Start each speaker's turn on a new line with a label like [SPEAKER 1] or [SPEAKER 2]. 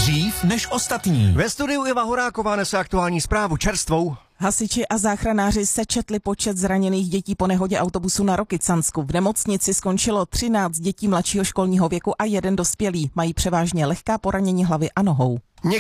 [SPEAKER 1] Dřív než ostatní.
[SPEAKER 2] Ve studiu Iva Horáková nese aktuální zprávu čerstvou.
[SPEAKER 3] Hasiči a záchranáři sečetli počet zraněných dětí po nehodě autobusu na Rokycansku. V nemocnici skončilo 13 dětí mladšího školního věku a 1 dospělý. Mají převážně lehká poranění hlavy a nohou.